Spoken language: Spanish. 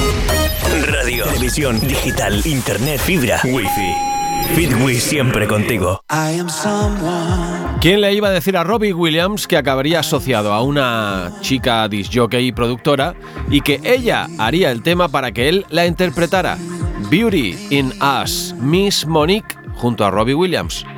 Radio, televisión, digital, internet, fibra, wifi. Fitwis siempre contigo. ¿Quién le iba a decir a Robbie Williams que acabaría asociado a una chica disc-jockey y productora y que ella haría el tema para que él la interpretara? Beauty in Us, Miss Monique junto a Robbie Williams.